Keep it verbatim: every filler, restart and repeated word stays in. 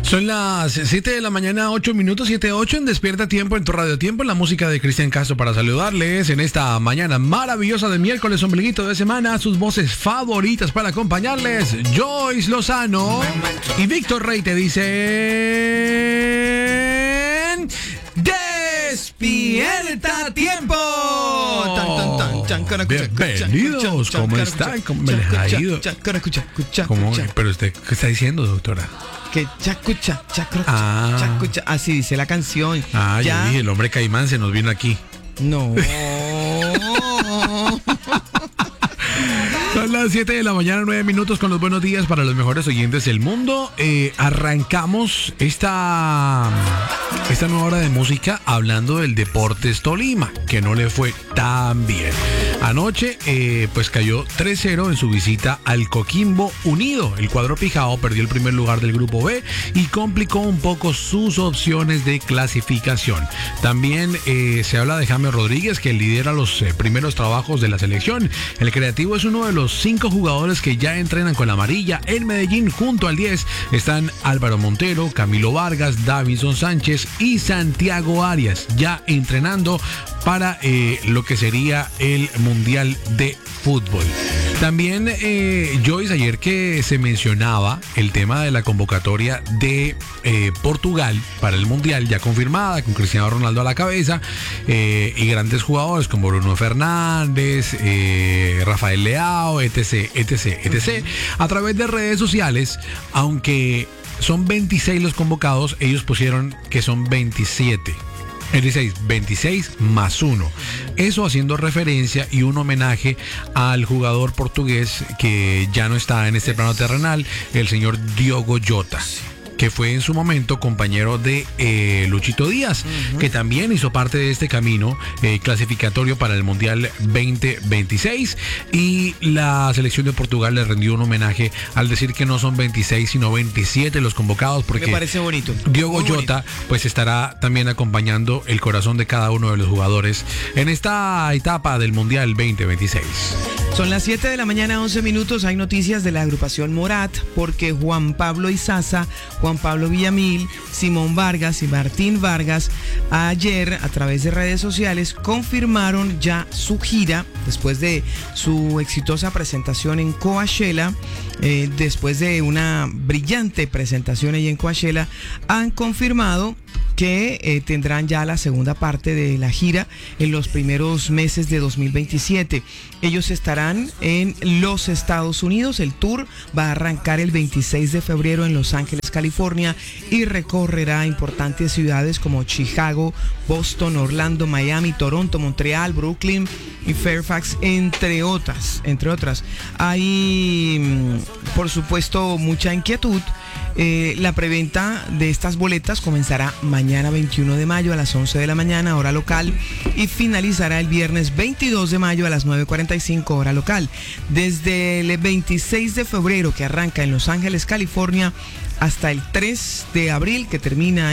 Son las siete de la mañana, ocho minutos, siete ocho en Despierta Tiempo, en tu Radio Tiempo, en la música de Cristian Castro para saludarles en esta mañana maravillosa de miércoles, ombliguito de semana, sus voces favoritas para acompañarles, Joyce Lozano y Víctor Rey te dicen... ¡Despierta Tiempo! Bienvenidos, ¿cómo están? ¿Cómo me les ha ido? ¿Cómo? ¿Pero usted qué está diciendo, doctora? Que chacucha, chacucha, ah. chacucha, así dice la canción. Ah, ya. Yo dije, el hombre caimán se nos vino aquí. No. Son las siete de la mañana, nueve minutos con los buenos días para los mejores oyentes del mundo. Eh, arrancamos esta, esta nueva hora de música hablando del Deportes Tolima, que no le fue tan bien. Anoche, eh, pues cayó tres cero en su visita al Coquimbo Unido. El cuadro pijao perdió el primer lugar del Grupo B y complicó un poco sus opciones de clasificación. También eh, se habla de James Rodríguez, que lidera los eh, primeros trabajos de la selección. El creativo es uno de los cinco jugadores que ya entrenan con la amarilla en Medellín. Junto al diez están Álvaro Montero, Camilo Vargas, Davinson Sánchez y Santiago Arias, ya entrenando para eh, lo que sería el Mundial de Fútbol. También, eh, Joyce, ayer que se mencionaba el tema de la convocatoria de eh, Portugal para el Mundial, ya confirmada, con Cristiano Ronaldo a la cabeza, eh, y grandes jugadores como Bruno Fernández, eh, Rafael Leao, etc, etc, etc. A través de redes sociales, aunque son veintiséis los convocados, ellos pusieron que son veintisiete. Es decir, veintiséis más uno. Eso haciendo referencia y un homenaje al jugador portugués que ya no está en este plano terrenal, el señor Diogo Jota, que fue en su momento compañero de eh, Luchito Díaz, uh-huh. que también hizo parte de este camino eh, clasificatorio para el Mundial veinte veintiséis, y la selección de Portugal le rendió un homenaje al decir que no son veintiséis sino veintisiete los convocados, porque me parece bonito. Diogo Muy Jota bonito. Pues estará también acompañando el corazón de cada uno de los jugadores en esta etapa del Mundial veinte veintiséis. Son las siete de la mañana, once minutos. Hay noticias de la agrupación Morat, porque Juan Pablo Izaza, Juan Pablo Villamil, Simón Vargas y Martín Vargas ayer a través de redes sociales confirmaron ya su gira después de su exitosa presentación en Coachella. Eh, después de una brillante presentación ahí en Coachella, han confirmado que eh, tendrán ya la segunda parte de la gira en los primeros meses de dos mil veintisiete. Ellos estarán en los Estados Unidos. El tour va a arrancar el veintiséis de febrero en Los Ángeles, California, y recorrerá importantes ciudades como Chicago, Boston, Orlando, Miami, Toronto, Montreal, Brooklyn y Fairfax, entre otras, entre otras. Hay, por supuesto, mucha inquietud. Eh, la preventa de estas boletas comenzará mañana veintiuno de mayo a las once de la mañana, hora local, y finalizará el viernes veintidós de mayo a las nueve cuarenta y cinco, hora local. Desde el veintiséis de febrero, que arranca en Los Ángeles, California, hasta el tres de abril, que termina